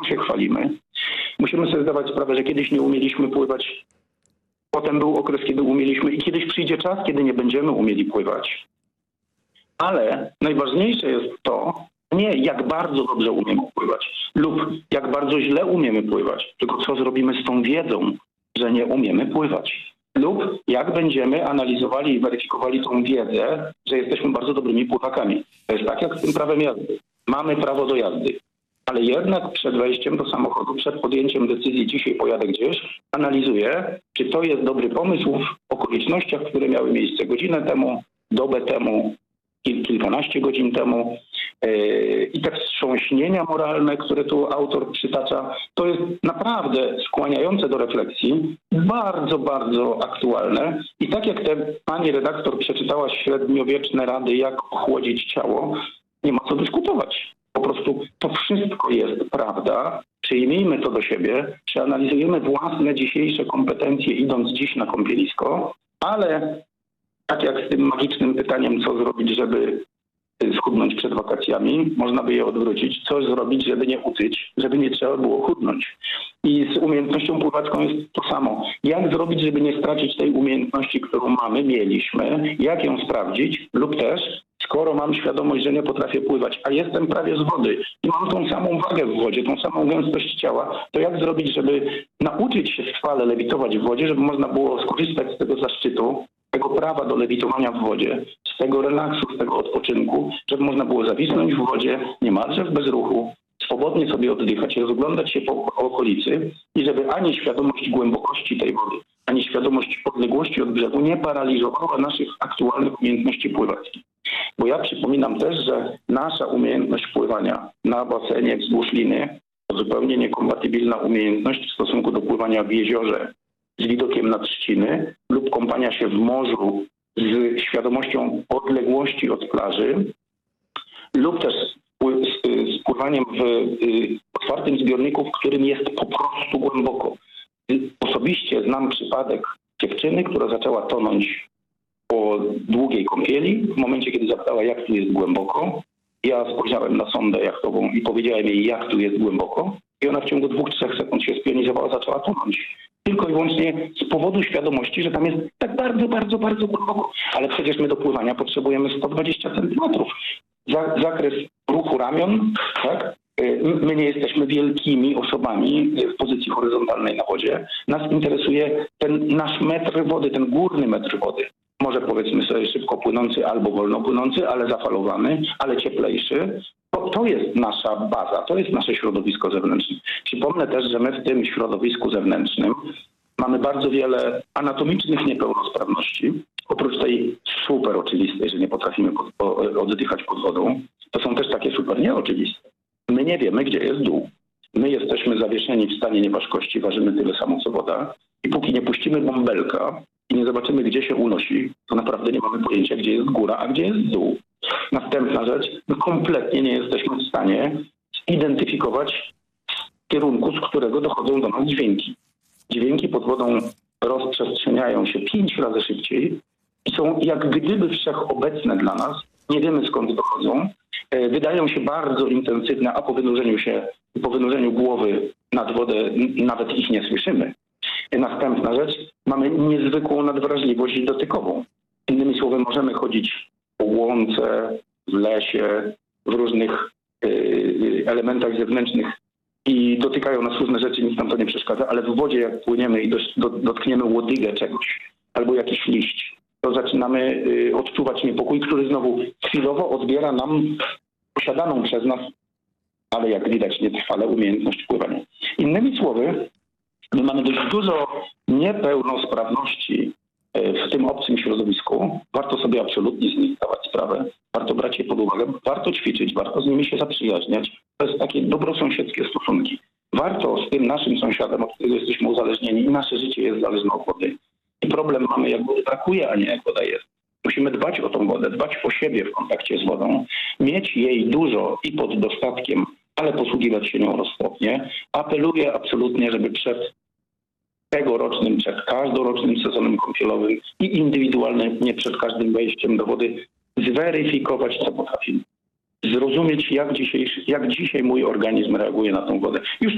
się chwalimy. Musimy sobie zdawać sprawę, że kiedyś nie umieliśmy pływać, potem był okres, kiedy umieliśmy i kiedyś przyjdzie czas, kiedy nie będziemy umieli pływać. Ale najważniejsze jest to, nie jak bardzo dobrze umiemy pływać lub jak bardzo źle umiemy pływać, tylko co zrobimy z tą wiedzą, że nie umiemy pływać. Lub jak będziemy analizowali i weryfikowali tą wiedzę, że jesteśmy bardzo dobrymi pływakami. To jest tak jak z tym prawem jazdy. Mamy prawo do jazdy, ale jednak przed wejściem do samochodu, przed podjęciem decyzji dzisiaj pojadę gdzieś, analizuję, czy to jest dobry pomysł w okolicznościach, które miały miejsce godzinę temu, dobę temu, kilkanaście godzin temu. I te wstrząśnienia moralne, które tu autor przytacza, to jest naprawdę skłaniające do refleksji, bardzo, bardzo aktualne. I tak jak te pani redaktor przeczytała średniowieczne rady, jak ochłodzić ciało, nie ma co dyskutować. Po prostu to wszystko jest prawda. Przyjmijmy to do siebie, przeanalizujemy własne dzisiejsze kompetencje, idąc dziś na kąpielisko, ale tak jak z tym magicznym pytaniem, co zrobić, żeby schudnąć przed wakacjami, można by je odwrócić. Co zrobić, żeby nie utyć, żeby nie trzeba było chudnąć. I z umiejętnością pływacką jest to samo. Jak zrobić, żeby nie stracić tej umiejętności, którą mieliśmy, jak ją sprawdzić, lub też, skoro mam świadomość, że nie potrafię pływać, a jestem prawie z wody i mam tą samą wagę w wodzie, tą samą gęstość ciała, to jak zrobić, żeby nauczyć się w fale lewitować w wodzie, żeby można było skorzystać z tego zaszczytu, tego prawa do lewitowania w wodzie, z tego relaksu, z tego odpoczynku, żeby można było zawisnąć w wodzie niemalże w bezruchu, swobodnie sobie oddychać, rozglądać się po okolicy i żeby ani świadomość głębokości tej wody, ani świadomość odległości od brzegu nie paraliżowała naszych aktualnych umiejętności pływackich. Bo ja przypominam też, że nasza umiejętność pływania na basenie wzdłuż liny to zupełnie niekompatybilna umiejętność w stosunku do pływania w jeziorze z widokiem na trzciny lub kąpania się w morzu z świadomością odległości od plaży lub też z pływaniem w otwartym zbiorniku, w którym jest po prostu głęboko. Osobiście znam przypadek dziewczyny, która zaczęła tonąć po długiej kąpieli. W momencie, kiedy zapytała, jak tu jest głęboko, ja spojrzałem na sondę jachtową i powiedziałem jej, jak tu jest głęboko. I ona w ciągu 2-3 sekund się spionizowała, zaczęła tonąć. Tylko i wyłącznie z powodu świadomości, że tam jest tak bardzo, bardzo, bardzo głęboko. Ale przecież my do pływania potrzebujemy 120 centymetrów. Zakres ruchu ramion, tak? My nie jesteśmy wielkimi osobami w pozycji horyzontalnej na wodzie. Nas interesuje ten nasz metr wody, ten górny metr wody. Może powiedzmy sobie szybko płynący albo wolno płynący, ale zafalowany, ale cieplejszy. To jest nasza baza, to jest nasze środowisko zewnętrzne. Przypomnę też, że my w tym środowisku zewnętrznym mamy bardzo wiele anatomicznych niepełnosprawności. Oprócz tej super oczywistej, że nie potrafimy oddychać pod wodą, to są też takie super nieoczywiste. My nie wiemy, gdzie jest dół. My jesteśmy zawieszeni w stanie nieważkości, ważymy tyle samo co woda i póki nie puścimy bąbelka i nie zobaczymy, gdzie się unosi, to naprawdę nie mamy pojęcia, gdzie jest góra, a gdzie jest dół. Następna rzecz, my kompletnie nie jesteśmy w stanie zidentyfikować kierunku, z którego dochodzą do nas dźwięki. Dźwięki pod wodą rozprzestrzeniają się 5 razy szybciej i są jak gdyby wszechobecne dla nas. Nie wiemy, skąd dochodzą. Wydają się bardzo intensywne, a po wynurzeniu głowy nad wodę nawet ich nie słyszymy. Następna rzecz, mamy niezwykłą nadwrażliwość dotykową. Innymi słowy, możemy chodzić po łące, w lesie, w różnych elementach zewnętrznych i dotykają nas różne rzeczy, nic nam to nie przeszkadza, ale w wodzie jak płyniemy i dotkniemy łodygę czegoś albo jakiś liść, to zaczynamy odczuwać niepokój, który znowu chwilowo odbiera nam posiadaną przez nas, ale jak widać nietrwale, umiejętność pływania. Innymi słowy, my mamy dość dużo niepełnosprawności w tym obcym środowisku. Warto sobie absolutnie z nich zdawać sprawę. Warto brać je pod uwagę. Warto ćwiczyć. Warto z nimi się zaprzyjaźniać. To jest takie dobrosąsiedzkie stosunki. Warto z tym naszym sąsiadem, od którego jesteśmy uzależnieni i nasze życie jest zależne od wody. I problem mamy, jak wody brakuje, a nie jak woda jest. Musimy dbać o tą wodę, dbać o siebie w kontakcie z wodą, mieć jej dużo i pod dostatkiem, ale posługiwać się nią roztropnie. Apeluję absolutnie, żeby przed tegorocznym, przed każdorocznym sezonem kąpielowym i indywidualnie nie przed każdym wejściem do wody zweryfikować, co potrafimy. Zrozumieć, jak dzisiaj mój organizm reaguje na tą wodę. Już